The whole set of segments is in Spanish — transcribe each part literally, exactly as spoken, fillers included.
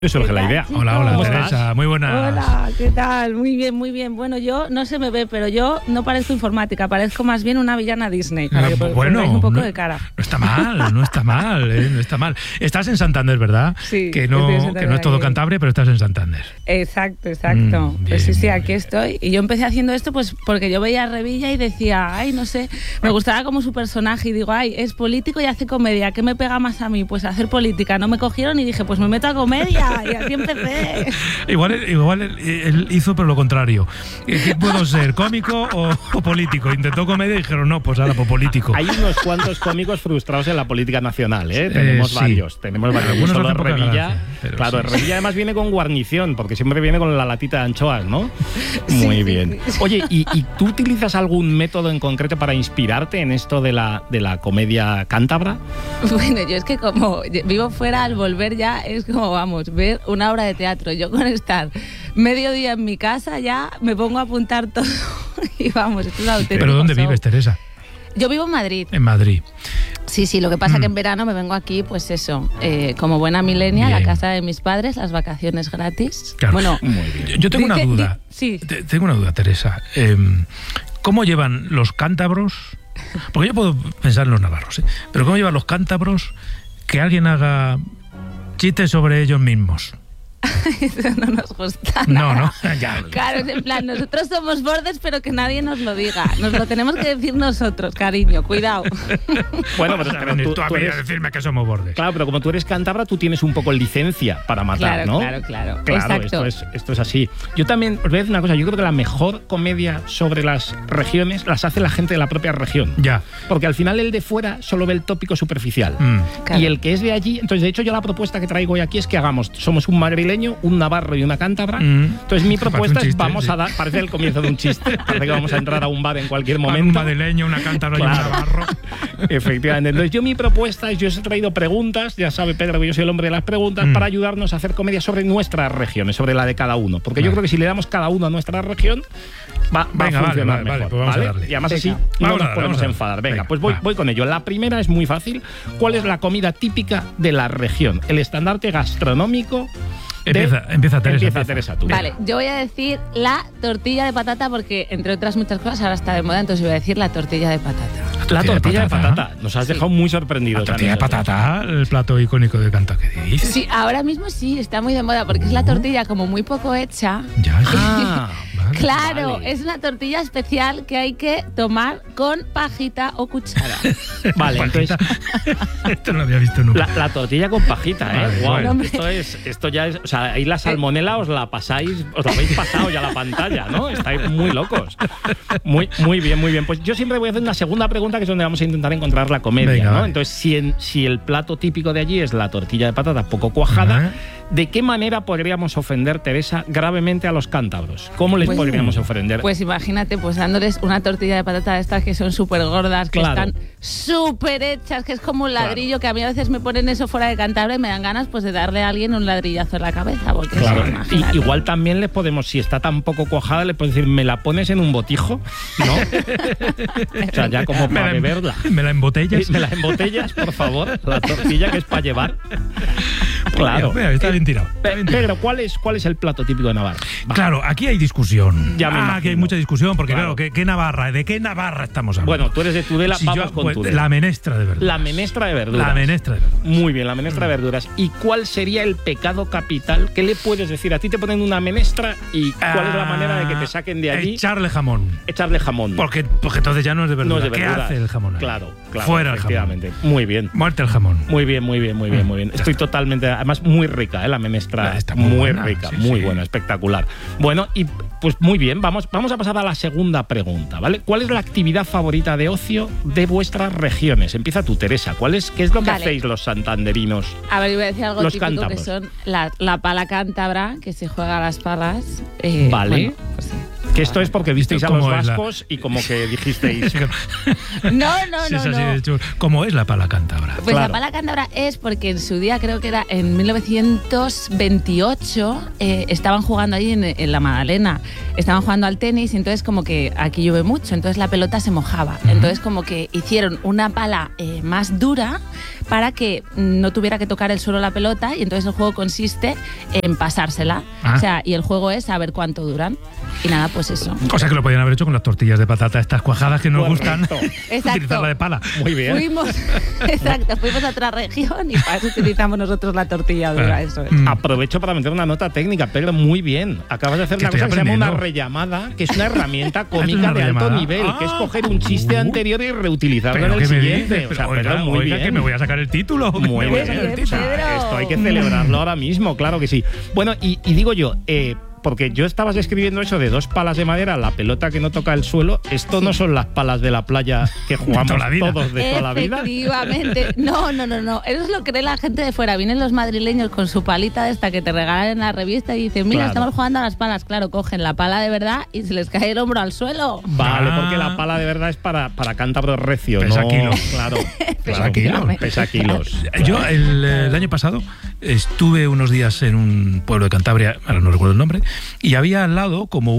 Surge la idea. Hola, hola, Teresa, muy buenas. Hola, ¿qué tal? Muy bien, muy bien. Bueno, yo no se me ve, pero yo no parezco informática, parezco más bien una villana Disney. Para que bueno, un poco no, de cara. No está mal, no está mal, ¿eh? No está mal. Estás en Santander, ¿verdad? Sí. Que no, que no es todo Cantabria, pero estás en Santander. Exacto, exacto. Mm, bien, pues sí, sí, bien, aquí bien. estoy. Y yo empecé haciendo esto pues porque yo veía a Revilla y decía, ay, no sé, me gustaba como su personaje y digo, ay, es político y hace comedia, ¿qué me pega más a mí? Pues hacer política. No me cogieron y dije, pues me meto a comedia y así empecé. Igual, igual él, él hizo pero lo contrario. ¿Qué puedo ser, cómico o, o político? Intentó comedia y dijeron, no, pues ahora, pues político. Hay unos cuantos cómicos frustrados en la política nacional, ¿eh? Tenemos Eh, sí. varios, tenemos varios. Algunos Solo hacen poca Revilla, gracia, pero claro, sí. Revilla además viene con guarnición, porque siempre viene con la latita de anchoas, ¿no? Sí, Muy sí, bien. sí. Oye, ¿y, ¿y tú utilizas algún método en concreto para inspirarte en esto de la, de la comedia cántabra? Bueno, yo es que como vivo fuera, al volver ya es como, vamos, ver una obra de teatro. Yo con estar medio día en mi casa ya me pongo a apuntar todo y vamos, esto es auténtico. ¿Pero dónde show. vives, Teresa? Yo vivo en Madrid. En Madrid. Sí, sí, lo que pasa Mm. que en verano me vengo aquí, pues eso, eh, como buena milenia, a la Bien. casa de mis padres, las vacaciones gratis. Claro. Bueno, Muy bien. Yo, yo tengo di una que- duda. di- sí. Te- Tengo una duda, Teresa. Eh, ¿Cómo llevan los cántabros? Porque yo puedo pensar en los navarros, ¿eh? Pero ¿cómo llevan los cántabros que alguien haga chistes sobre ellos mismos? Eso no nos gusta No, nada. no. Ya. Claro, es en plan, nosotros somos bordes, pero que nadie nos lo diga. Nos lo tenemos que decir nosotros, cariño, cuidado. Bueno, pero, Vas a pero venir tú, tú a tú mí a eres... decirme que somos bordes. Claro, pero como tú eres cántabra, tú tienes un poco licencia para matar, Claro, ¿no? claro, claro. Claro, Exacto. esto es, esto es así. Yo también, os voy a decir una cosa, yo creo que la mejor comedia sobre las regiones las hace la gente de la propia región. Ya. Porque al final el de fuera solo ve el tópico superficial. Mm. Claro. Y el que es de allí, entonces de hecho yo la propuesta que traigo hoy aquí es que hagamos, somos un madrileño, un navarro y una cántabra. Mm. Entonces mi Parece un propuesta es chiste, vamos sí. a dar, parece el comienzo de un chiste, parece que vamos a entrar a un bar en cualquier Un momento. madrileño, una cántabra y un Claro. navarro. Efectivamente. Entonces yo mi propuesta es, yo os he traído preguntas, ya sabe Pedro que yo soy el hombre de las preguntas, Mm. para ayudarnos a hacer comedia sobre nuestras regiones, sobre la de cada uno. Porque yo Vale. creo que si le damos cada uno a nuestra región, va, va Venga, a vale, funcionar vale, mejor. vale, pues vamos a ¿vale? darle. Y además Venga. así no Vamos a nos darle, podemos vamos a darle. enfadar. Venga, Venga, pues voy, va. voy con ello. La primera es muy fácil. ¿Cuál es la comida típica de la región? El estandarte gastronómico. de- Empieza, empieza Teresa. Empieza Teresa tú. Vale, yo voy a decir la tortilla de patata porque, entre otras muchas cosas, ahora está de moda, entonces voy a decir la tortilla de patata. La tortilla de patata. Nos has dejado muy sorprendidos. La tortilla de a nosotros. patata, el plato icónico de Cantabria. ¿Qué dices? Sí, ahora mismo sí, está muy de moda porque es la tortilla como muy poco hecha. Ya, ya. Ah, Vale. Claro, Vale. es una tortilla especial que hay que tomar con pajita o cuchara. vale, entonces Esto no lo había visto nunca. La, la tortilla con pajita, ¿eh? Vale, Guau, bueno. Hombre. esto, es, esto ya es... O sea, ahí la salmonela os la pasáis... Os la habéis pasado ya a la pantalla, ¿no? Estáis muy locos. Muy, muy bien, muy bien. Pues yo siempre voy a hacer una segunda pregunta, que es donde vamos a intentar encontrar la comedia, Venga, ¿no? vale. Entonces, si, en- si el plato típico de allí es la tortilla de patata poco cuajada, Ajá. ¿de qué manera podríamos ofender, Teresa, gravemente a los cántabros? ¿Cómo les Pues- podríamos ofender? Pues imagínate, pues dándoles una tortilla de patata de estas que son súper gordas, que Claro. están súper hechas, que es como un Claro. ladrillo, que a mí a veces me ponen eso fuera de Cantabria y me dan ganas pues de darle a alguien un ladrillazo en la cabeza. Porque Claro. eso, Y, imagínate. igual también les podemos, si está tan poco cuajada, le podemos decir, ¿me la pones en un botijo? ¿No? O sea, ya como Me para la, em- beberla. me la embotellas. ¿Me la embotellas, por favor? La tortilla que es para llevar. Claro. Mira, está bien tirado. Está Pe- bien tirado. Pedro, ¿cuál es, ¿cuál es el plato típico de Navarra? Va. Claro, aquí hay discusión. Ya me ah, imagino. aquí hay mucha discusión, porque Claro. claro, ¿qué, qué Navarra? ¿De qué Navarra estamos hablando? Bueno, tú eres de Tudela, Si vamos yo- con pues, Tudela. La menestra de verduras. La menestra de verduras. La menestra de verduras. Muy bien, la menestra de verduras. ¿Y cuál sería el pecado capital? ¿Qué le puedes decir? A ti te ponen una menestra y ¿cuál es la manera de que te saquen de allí? Echarle jamón. Echarle jamón. Porque, porque entonces ya no es de verdura. no es de ¿Qué verduras. hace el jamón ahí? Claro, claro. Fuera el jamón. efectivamente. Muy bien. Muerte el jamón. Muy bien, muy bien, muy bien, muy bien. Ya Estoy está. totalmente, además muy rica, ¿eh? La menestra Está muy muy, buena, rica, sí, muy sí. buena, espectacular. Bueno, y pues muy bien, vamos, vamos a pasar a la segunda pregunta, ¿vale? ¿Cuál es la actividad favorita de ocio de vuestras regiones? Empieza tú, Teresa. ¿Cuál es, ¿Qué es lo que Vale. hacéis los santanderinos? A ver, iba a decir algo Los típico cántabros. que son la, la pala cántabra, que se juega a las palas. eh, Vale. bueno, pues sí. Que esto es porque visteis a los ¿Cómo es la- vascos y como que dijisteis... No, no, Sí, no, es así no. de chulo. ¿Cómo es la pala cántabra? Pues Claro. la pala cántabra es porque en su día, creo que era en mil novecientos veintiocho, eh, estaban jugando ahí en, en la Magdalena, estaban jugando al tenis y entonces como que aquí llueve mucho, entonces la pelota se mojaba. Ujú. Entonces como que hicieron una pala eh, más dura para que no tuviera que tocar el suelo la pelota, y entonces el juego consiste en pasársela. Ah. O sea, y el juego es saber cuánto duran. Y nada, pues eso. O sea que lo podían haber hecho con las tortillas de patata, estas cuajadas que nos gustan. Exacto. Utilizarla de pala. Muy bien. Fuimos, exacto, fuimos a otra región y para eso utilizamos nosotros la tortilla dura. Ah. Eso es. Mm. Aprovecho para meter una nota técnica, pero muy bien. Acabas de hacer Que una cosa estoy que se llama una aprendiendo. rellamada, que es una herramienta cómica una de alto rellamada. nivel, Ah. que es coger un chiste Uh. anterior y reutilizarlo en Pero el ¿qué me siguiente. dices? O sea, Oiga, pero muy oiga, bien. que me voy a sacar el título. Muy Me voy a bien. sacar el Bien, O sea, título. Pedro. esto hay que celebrarlo ahora mismo, claro que sí. Bueno, y, y digo yo, eh, porque yo estabas escribiendo eso de dos palas de madera, la pelota que no toca el suelo, esto no son las palas de la playa que jugamos toda la vida. todos de toda la vida. Efectivamente. No, no, no, no. Eso es lo que cree la gente de fuera. Vienen los madrileños con su palita de esta que te regalan en la revista y dicen, mira, Claro. estamos jugando a las palas. Claro, cogen la pala de verdad y se les cae el hombro al suelo. Vale, Ah. porque la pala de verdad es para, para cántabros recios, Pesa ¿no? kilos. Claro, Pesa claro. kilos. Pesa kilos. Yo el, el año pasado estuve unos días en un pueblo de Cantabria, ahora no recuerdo el nombre, y había al lado como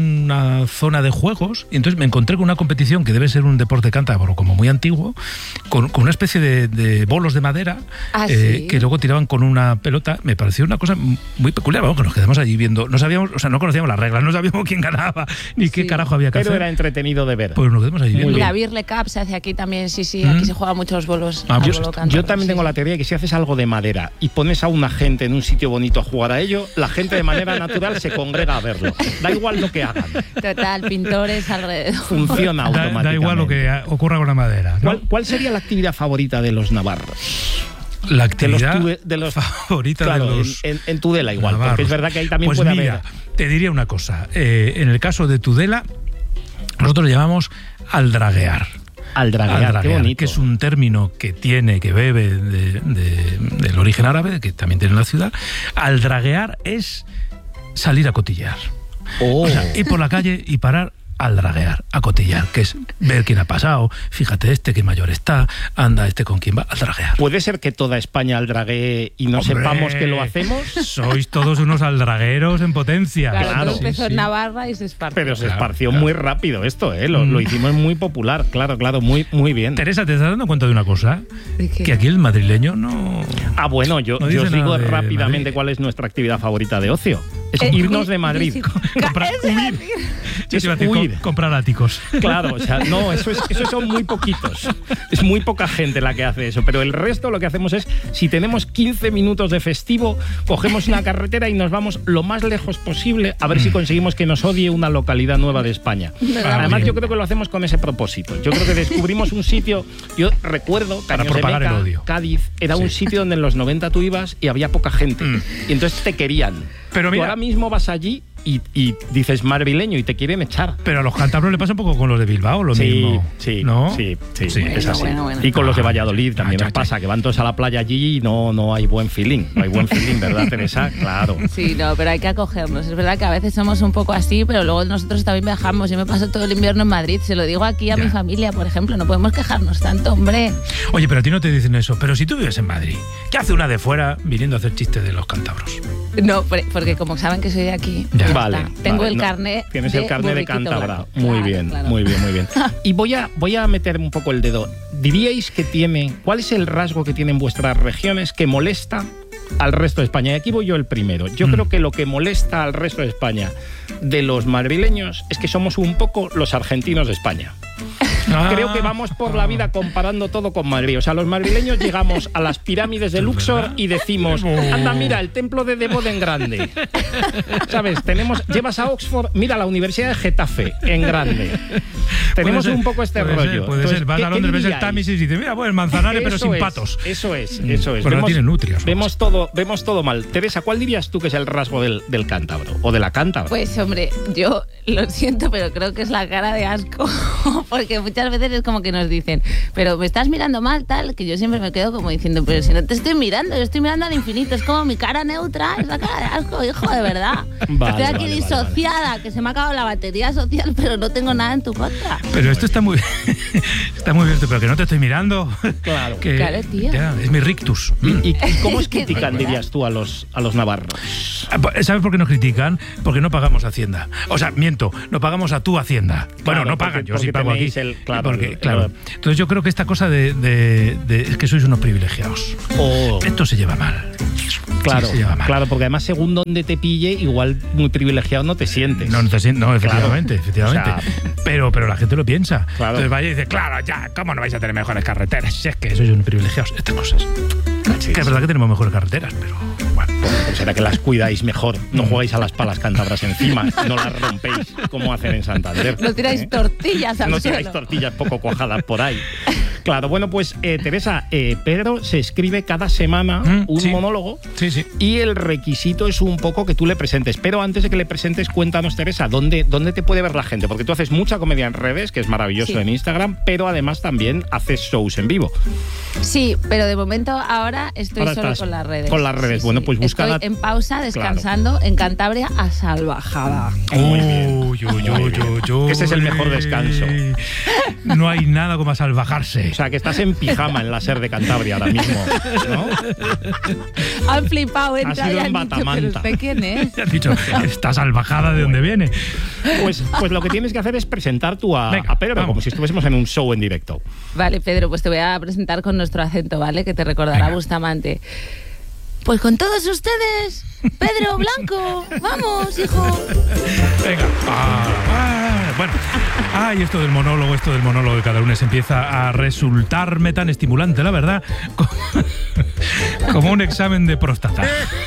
una zona de juegos, y entonces me encontré con una competición que debe ser un deporte cántabro como muy antiguo, con, con una especie de, de bolos de madera Ah, eh, ¿sí? que luego tiraban con una pelota. Me pareció una cosa muy peculiar, vamos, que nos quedamos allí viendo, no sabíamos, o sea, no conocíamos las reglas, no sabíamos quién ganaba, ni qué Sí. carajo había que Pero hacer. era entretenido de ver. Pues nos quedamos allí Muy viendo. bien. La Birle Cup se hace aquí también, sí, sí. ¿Mm? Aquí se juegan muchos bolos. Ah, al pues bolo Yo cántabro, también sí, tengo sí. la teoría de que si haces algo de madera y pones a una gente en un sitio bonito a jugar a ello, la gente de manera natural se congrega a verlo. Da igual lo que hagan. Total, pintores alrededor. Funciona Da, automáticamente. da igual lo que a- ocurra con la madera, ¿no? ¿Cuál, cuál sería la actividad favorita de los navarros? La De los, actividad tuve- de los favorita claro, de los en, en- en Tudela igual, navarros. porque es verdad que ahí también Pues puede mira, haber. te diría una cosa. Eh, en el caso de Tudela, nosotros le llamamos aldraguear. Al draguear, qué Aldraguear, bonito. que es un término que tiene, que bebe de- de- del origen árabe, que también tiene la ciudad. Aldraguear es salir a cotillear. Oh. O sea, ir por la calle y parar al draguear, a cotillar, que es ver quién ha pasado, fíjate este que mayor está, anda este con quién va, al draguear. ¿Puede ser que toda España aldraguee y no Hombre, sepamos que lo hacemos? Sois todos unos aldragueros en potencia. Claro, Claro, todo empezó sí, en sí. Navarra y se esparció. Pero se Claro, esparció claro. muy rápido esto, ¿eh? Lo, lo Mm. hicimos muy popular, claro, claro, muy, muy bien. Teresa, ¿te estás dando cuenta de una cosa? ¿De qué? Que aquí el madrileño no... Ah, bueno, yo, No yo dice os digo nada de rápidamente Madrid. cuál es nuestra actividad favorita de ocio. Es Eh, irnos de y- Madrid. y- Comprar- Eso iba a huir. decir. Yo te iba a decir, huir. co- comprar áticos. Claro, o sea, no, eso, es, eso son muy poquitos. Es muy poca gente la que hace eso. Pero el resto lo que hacemos es, si tenemos quince minutos de festivo, cogemos una carretera y nos vamos lo más lejos posible a ver si conseguimos que nos odie una localidad nueva de España. Ah, Además, bien. yo creo que lo hacemos con ese propósito. Yo creo que descubrimos un sitio, yo recuerdo, Para Caños de propagar Meca, el odio. Cádiz, era un Sí. sitio donde en los noventa tú ibas y había poca gente. Mm. Y entonces te querían. Pero Tú mira- ahora mismo vas allí y, y dices madrileño y te quieren echar. Pero a los cántabros le pasa un poco con los de Bilbao, lo Sí, mismo. sí, ¿no? sí, sí, Sí. es Bueno, así. bueno, bueno. Y con los de Valladolid Ah, también ya, nos ya. pasa, que van todos a la playa allí y no, no hay buen feeling. No hay buen feeling, ¿verdad, Teresa? Claro. Sí, no, pero hay que acogernos. Es verdad que a veces somos un poco así, pero luego nosotros también viajamos. Yo me paso todo el invierno en Madrid. Se lo digo aquí a Ya. mi familia, por ejemplo. No podemos quejarnos tanto, hombre. Oye, pero a ti no te dicen eso. Pero si tú vives en Madrid, ¿qué hace una de fuera viniendo a hacer chistes de los cántabros? No, por- porque como saben que soy de aquí, Ya. ya Vale. está. Tengo vale, el no, carnet. Tienes de el carnet de burriquito Cántabra. blanco. Muy Claro, bien, claro. muy bien, muy bien. Y voy a, voy a meter un poco el dedo. ¿Diríais que tiene, cuál es el rasgo que tienen vuestras regiones que molesta al resto de España? Y aquí voy yo el primero. Yo Mm. creo que lo que molesta al resto de España de los madrileños es que somos un poco los argentinos de España. Creo que vamos por la vida comparando todo con Madrid. O sea, los madrileños llegamos a las pirámides de Luxor y decimos, anda, mira, el templo de Débode en grande. ¿Sabes? Tenemos, llevas a Oxford, mira, la Universidad de Getafe en grande. Tenemos Puede ser, un poco este puede rollo. ser, puede Entonces, ser. Vas ¿qué- a qué Londres, ves el diríais? Támesis y dices, mira, pues el Manzanares, pero Eso sin es, patos. Eso es, eso es. Pero no tiene nutrias, ¿no? Vemos todo, vemos todo mal. Teresa, ¿cuál dirías tú que es el rasgo del, del cántabro o de la cántabra? Pues hombre, yo lo siento, pero creo que es la cara de asco, porque muchas veces es como que nos dicen, pero me estás mirando mal, tal, que yo siempre me quedo como diciendo, pero si no te estoy mirando, yo estoy mirando al infinito, es como mi cara neutra, es la cara de asco, hijo, de verdad. Vale, estoy aquí vale, disociada, que se me ha acabado la batería social, pero no tengo nada en tu contra. Pero esto está muy está muy bien, pero que no te estoy mirando. Claro. Que, Claro, tío. ya, es mi rictus. ¿Y, y- y cómo os Es que- critican, de verdad. dirías tú, a los, a los navarros? ¿Sabes por qué nos critican? Porque no pagamos Hacienda. O sea, miento, no pagamos a tu Hacienda. Claro, bueno, no porque, pagan, yo sí pago aquí. El, claro, porque, el, claro. El... Entonces yo creo que esta cosa de, de, de es que sois unos privilegiados. Oh. Esto se lleva mal. Claro, sí, se lleva mal. Claro, porque además según donde te pille, igual muy privilegiado no te sientes. No, no, te sientes, no efectivamente, claro. efectivamente. O sea, pero, pero la gente lo piensa. Claro. Entonces vaya y dice, claro, ya, ¿cómo no vais a tener mejores carreteras? Si es que sois unos privilegiados. Estas cosas. Sí, que es verdad que tenemos mejores carreteras, pero bueno. Pues será que las cuidáis mejor. No jugáis a las palas cántabras encima, no las rompéis como hacen en Santander. No tiráis ¿eh? tortillas al No suelo. tiráis tortillas poco cuajadas por ahí. Claro, bueno, pues eh, Teresa, eh, Pedro se escribe cada semana mm, un sí. monólogo sí, sí. y el requisito es un poco que tú le presentes. Pero antes de que le presentes, cuéntanos, Teresa, ¿dónde, dónde te puede ver la gente? Porque tú haces mucha comedia en redes, que es maravilloso sí. en Instagram, pero además también haces shows en vivo. Sí, pero de momento ahora estoy ahora solo con las redes. Con las redes, sí, bueno, pues sí. busca... Estoy en pausa, descansando, claro. en Cantabria a salvajada. Uy, uy, uy, uy, uy. Ese es el mejor descanso. No hay nada como a salvajarse. O sea, que estás en pijama en la SER de Cantabria ahora mismo, ¿no? Han flipado, entra y han dicho, ¿pero usted quién es? Han dicho, esta salvajada, ¿de dónde viene? Pues, pues lo que tienes que hacer es presentar tú a, Venga, a Pedro, vamos. como si estuviésemos en un show en directo. Vale, Pedro, pues te voy a presentar con nuestro acento, ¿vale? Que te recordará Venga. Bustamante. Pues con todos ustedes, Pedro Blanco. Vamos, hijo. Venga. Ah, ah, bueno. Ay, esto del monólogo, esto del monólogo de cada lunes empieza a resultarme tan estimulante, la verdad, como, como un examen de próstata.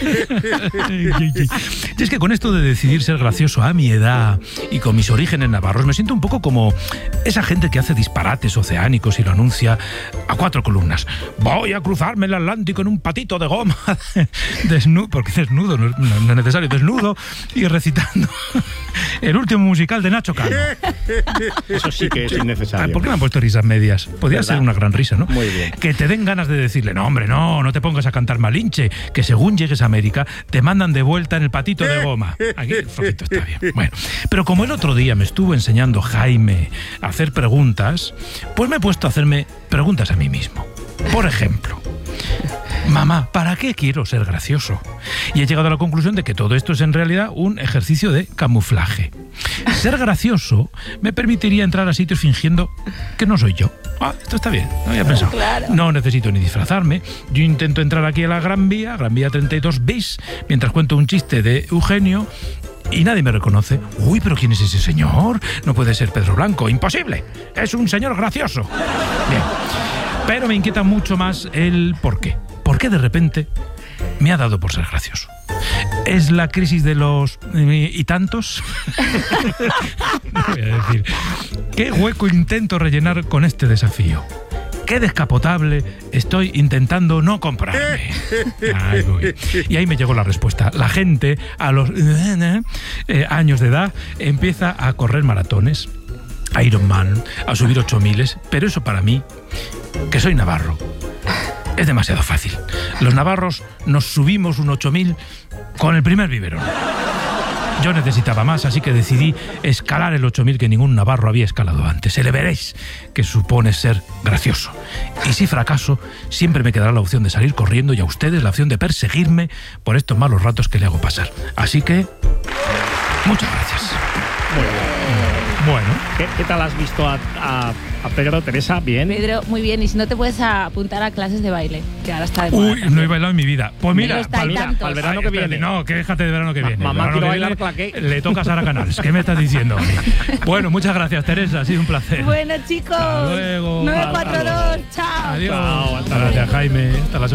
Y es que con esto de decidir ser gracioso a mi edad y con mis orígenes navarros, me siento un poco como esa gente que hace disparates oceánicos y lo anuncia a cuatro columnas. Voy a cruzarme el Atlántico en un patito de goma. Desnudo, porque desnudo, no, no es necesario, desnudo, y recitando el último musical de Nacho Cano. Eso sí que es innecesario. ¿Por qué me han puesto risas medias? Podría ¿verdad? Ser una gran risa, ¿no? Muy bien. Que te den ganas de decirle, no, hombre, no, no te pongas a cantar Malinche, que según llegues a América te mandan de vuelta en el patito de goma. Aquí el flojito está bien. Bueno, pero como el otro día me estuvo enseñando Jaime a hacer preguntas, pues me he puesto a hacerme preguntas a mí mismo. Por ejemplo, mamá, ¿para qué quiero ser gracioso? Y he llegado a la conclusión de que todo esto es en realidad un ejercicio de camuflaje. Ser gracioso me permitiría entrar a sitios fingiendo que no soy yo. Ah, esto está bien, no había pensado. Claro. No necesito ni disfrazarme. Yo intento entrar aquí a la Gran Vía, Gran Vía treinta y dos bis, mientras cuento un chiste de Eugenio y nadie me reconoce. Uy, pero ¿quién es ese señor? No puede ser Pedro Blanco. ¡Imposible! Es un señor gracioso. Bien. Pero me inquieta mucho más el por qué. ¿Por qué de repente me ha dado por ser gracioso? ¿Es la crisis de los eh, y tantos? No voy a decir. ¿Qué hueco intento rellenar con este desafío? ¿Qué descapotable estoy intentando no comprarme? Ay, voy. Y ahí me llegó la respuesta. La gente a los eh, años de edad empieza a correr maratones, a Ironman, a subir ocho miles, pero eso para mí, que soy navarro, es demasiado fácil. Los navarros nos subimos un ocho mil con el primer biberón. Yo necesitaba más, así que decidí escalar el ocho mil que ningún navarro había escalado antes. Se le veréis que supone ser gracioso. Y si fracaso, siempre me quedará la opción de salir corriendo y a ustedes la opción de perseguirme por estos malos ratos que le hago pasar. Así que, muchas gracias. Muy bien. Bueno, ¿qué, qué tal has visto a, a, a Pedro, Teresa? ¿Bien? Pedro, muy bien. Y si no te puedes apuntar a clases de baile, que ahora está de moda. Uy, no he bailado en mi vida. Pues mira, para el, el verano que viene. No, que déjate de verano que viene. Ma, mamá, quiero bailar viene, claqué. Le toca a Sara Canals. ¿Qué me estás diciendo? Bueno, muchas gracias, Teresa. Ha sido un placer. Bueno, chicos. Hasta luego. nueve cuatro dos. Chao. Adiós. Chao, hasta gracias, Jaime. Hasta la semana.